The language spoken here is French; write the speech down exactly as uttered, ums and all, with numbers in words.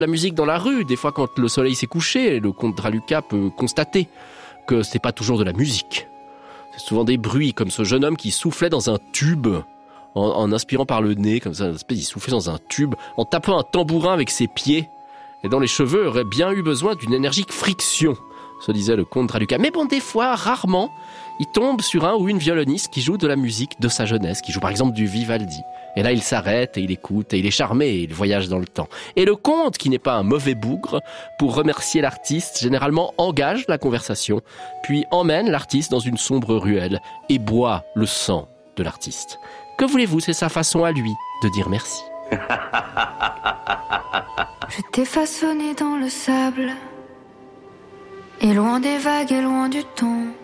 La musique dans la rue, des fois quand le soleil s'est couché, le comte Draluca peut constater que c'est pas toujours de la musique. C'est souvent des bruits, comme ce jeune homme qui soufflait dans un tube, en, en inspirant par le nez, comme ça, une espèce, il soufflait dans un tube, en tapant un tambourin avec ses pieds. Et dans les cheveux, aurait bien eu besoin d'une énergique friction, se disait le comte Draluca. Mais bon, des fois, rarement, il tombe sur un ou une violoniste qui joue de la musique de sa jeunesse, qui joue par exemple du Vivaldi. Et là, il s'arrête et il écoute, et il est charmé, et il voyage dans le temps. Et le comte, qui n'est pas un mauvais bougre, pour remercier l'artiste, généralement engage la conversation, puis emmène l'artiste dans une sombre ruelle et boit le sang de l'artiste. Que voulez-vous, c'est sa façon à lui de dire merci. Je t'ai façonné dans le sable, et loin des vagues et loin du temps.